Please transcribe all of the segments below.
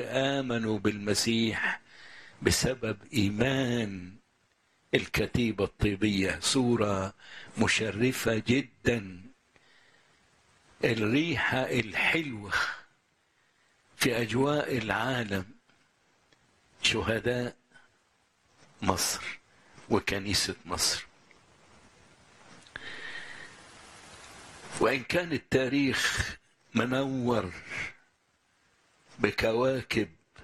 آمنوا بالمسيح بسبب إيمان الكتيبة الطيبية. صورة مشرفة جدا، الريحة الحلوة في أجواء العالم، شهداء مصر وكنيسة مصر. وإن كان التاريخ منور بكواكب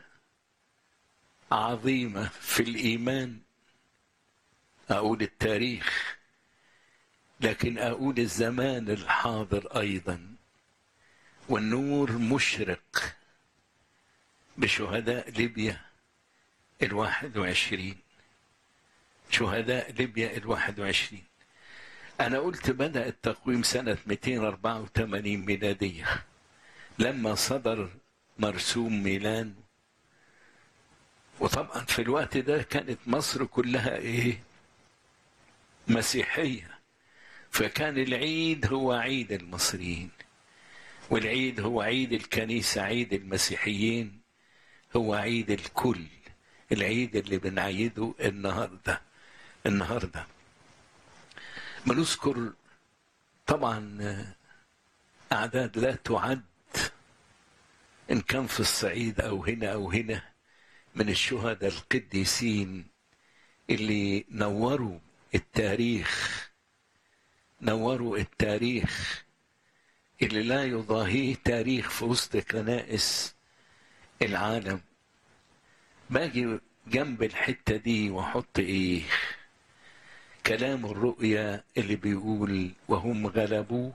عظيمة في الإيمان، أقول التاريخ، لكن أقول الزمان الحاضر أيضا، والنور مشرق بشهداء ليبيا 21، شهداء ليبيا 21. أنا قلت بدأ التقويم سنة 284 ميلادية لما صدر مرسوم ميلان، وطبعا في الوقت ده كانت مصر كلها مسيحية، فكان العيد هو عيد المصريين، والعيد هو عيد الكنيسة، عيد المسيحيين هو عيد الكل، العيد اللي بنعيده النهاردة بنذكر طبعا أعداد لا تعد إن كان في الصعيد أو هنا من الشهداء القديسين اللي نوروا التاريخ اللي لا يضاهيه تاريخ في وسط كنائس العالم. باجي جنب الحتة دي وحط كلام الرؤيا اللي بيقول وهم غلبوه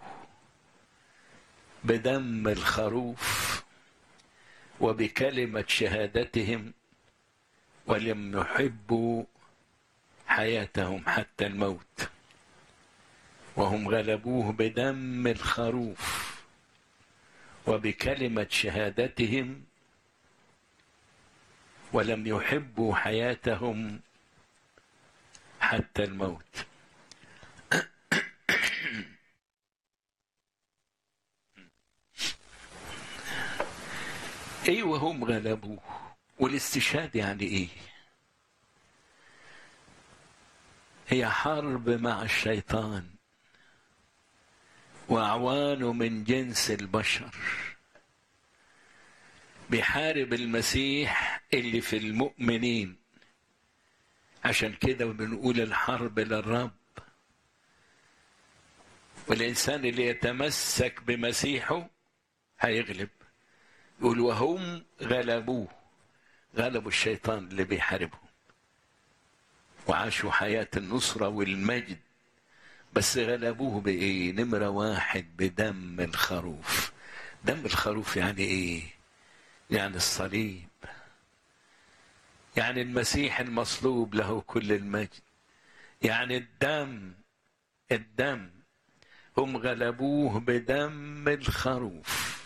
بدم الخروف وبكلمة شهادتهم ولم يحبوا حياتهم حتى الموت. وهم غلبوه بدم الخروف وبكلمة شهادتهم ولم يحبوا حياتهم حتى الموت. وهم غلبوه، والاستشهاد يعني هي حرب مع الشيطان وأعوانه من جنس البشر، بيحارب المسيح اللي في المؤمنين. عشان كده بنقول الحرب للرب، والإنسان اللي يتمسك بمسيحه هيغلب. يقول وهم غلبوه، غلبوا الشيطان اللي بيحاربهم وعاشوا حياة النصرة والمجد. بس غلبوه نمرة 1 بدم الخروف. دم الخروف يعني يعني الصليب، يعني المسيح المصلوب له كل المجد، يعني الدم. هم غلبوه بدم الخروف.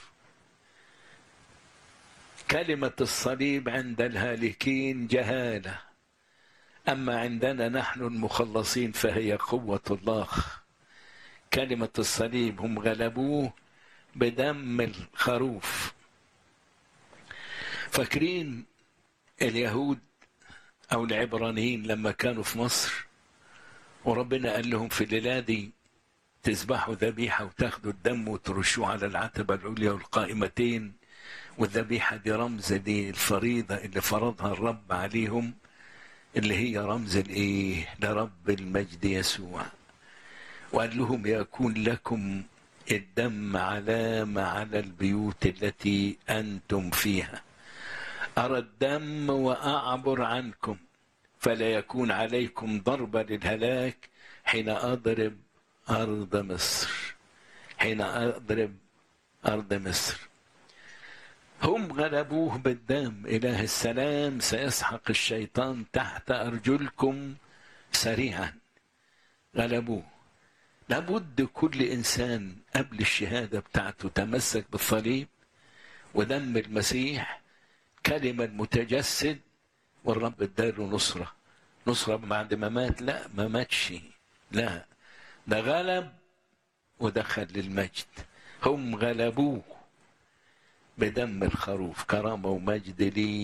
كلمة الصليب عند الهالكين جهالة، أما عندنا نحن المخلصين فهي قوة الله. كلمة الصليب هم غلبوه بدم الخروف. فاكرين اليهود أو العبرانيين لما كانوا في مصر وربنا قال لهم في الليلة دي تذبحوا ذبيحة وتاخدوا الدم وترشوه على العتبة العليا والقائمتين، والذبيحة دي رمز دي الفريضة اللي فرضها الرب عليهم، اللي هي رمز لرب المجد يسوع. وقال لهم يكون لكم الدم علامة على البيوت التي أنتم فيها، أرى الدم وأعبر عنكم، فلا يكون عليكم ضربة للهلاك حين أضرب أرض مصر. هم غلبوه بالدم. إله السلام سيسحق الشيطان تحت أرجلكم سريعا. غلبوه. لابد كل إنسان قبل الشهادة بتاعته تمسك بالصليب ودم المسيح، كلمة المتجسد، والرب اداله نصرة بعد ما مات. لا، ما ماتش، لا، ده غلب ودخل للمجد. هم غلبوه بدم الخروف كرامة ومجد لي